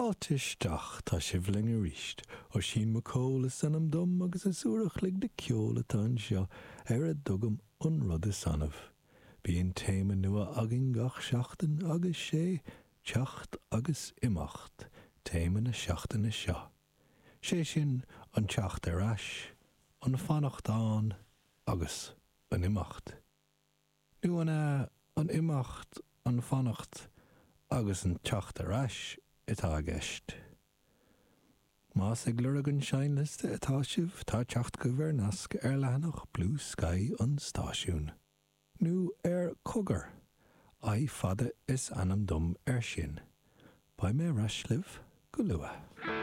Áitisteach tá sibhling a ríist, ó sin mo cólas san am dom agus is úrach lig de ceola tá anseo ar a dugam an rud is anmh. Bhíon téime nua agin gach seachtain agus sé, teacht agus imacht, téime na seachtain is seo. Sé sin an teacht ar ais, an fannacht agus an imacht. Nu an imacht, an fannacht agus an teacht ar ais itá gceist. Más ag luragan seinliste atá sibh tá teacht go bhar nasc ar leanach Blue Sky an stáisiún. Nu ar cogar, ai fada is anam dom ar sin. Ba mé raisliv go lua.